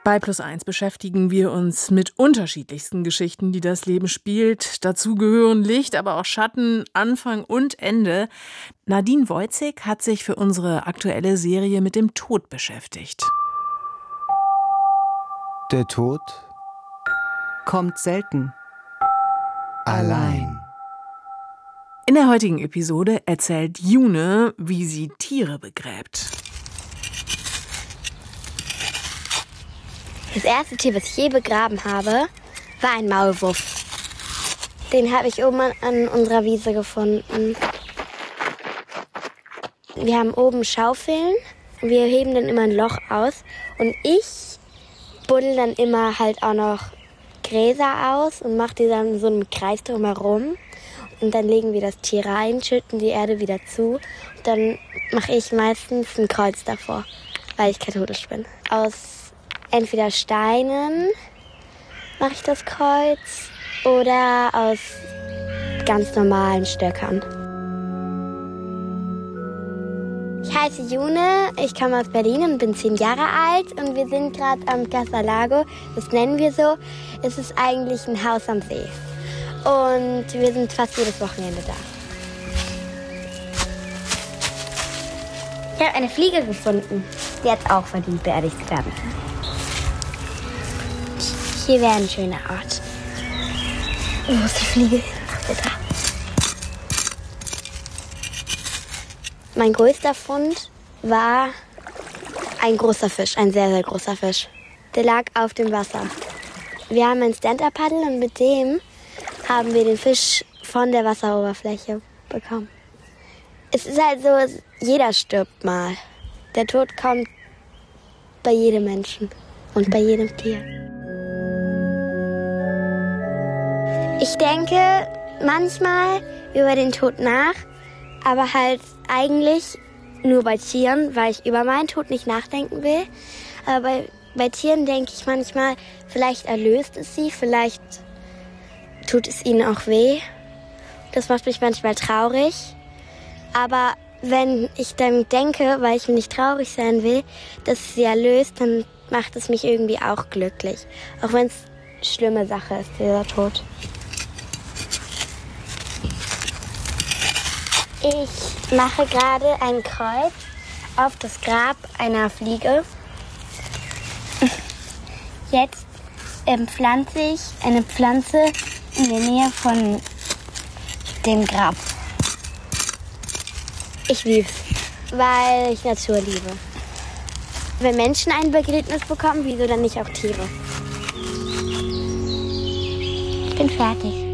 Bei +1 beschäftigen wir uns mit unterschiedlichsten Geschichten, die das Leben spielt. Dazu gehören Licht, aber auch Schatten, Anfang und Ende. Nadine Woizig hat sich für unsere aktuelle Serie mit dem Tod beschäftigt. Der Tod kommt selten allein. In der heutigen Episode erzählt June, wie sie Tiere begräbt. Das erste Tier, was ich je begraben habe, war ein Maulwurf. Den habe ich oben an unserer Wiese gefunden. Wir haben oben Schaufeln. Wir heben dann immer ein Loch aus. Und ich buddel dann immer halt auch noch Gräser aus und mache die dann so einen Kreis drumherum. Und dann legen wir das Tier rein, schütten die Erde wieder zu. Und dann mache ich meistens ein Kreuz davor, weil ich katholisch bin. Aus entweder Steinen mache ich das Kreuz oder aus ganz normalen Stöckern. Ich heiße June, ich komme aus Berlin und bin 10 Jahre alt und wir sind gerade am Casa Lago, das nennen wir so. Es ist eigentlich ein Haus am See und wir sind fast jedes Wochenende da. Ich habe eine Fliege gefunden, die hat auch verdient, beerdigt zu werden. Hier wäre ein schöner Ort. Wo ist die Fliege? Da. Mein größter Fund war ein großer Fisch, ein sehr, sehr großer Fisch. Der lag auf dem Wasser. Wir haben ein Stand-Up-Paddle und mit dem haben wir den Fisch von der Wasseroberfläche bekommen. Es ist halt so, jeder stirbt mal. Der Tod kommt bei jedem Menschen und bei jedem Tier. Ich denke manchmal über den Tod nach, aber halt eigentlich nur bei Tieren, weil ich über meinen Tod nicht nachdenken will. Aber bei Tieren denke ich manchmal, vielleicht erlöst es sie, vielleicht tut es ihnen auch weh. Das macht mich manchmal traurig. Aber wenn ich dann denke, weil ich nicht traurig sein will, dass es sie erlöst, dann macht es mich irgendwie auch glücklich. Auch wenn es eine schlimme Sache ist, dieser Tod. Ich mache gerade ein Kreuz auf das Grab einer Fliege. Jetzt pflanze ich eine Pflanze in der Nähe von dem Grab. Ich liebe es, weil ich Natur liebe. Wenn Menschen ein Begräbnis bekommen, wieso dann nicht auch Tiere? Ich bin fertig.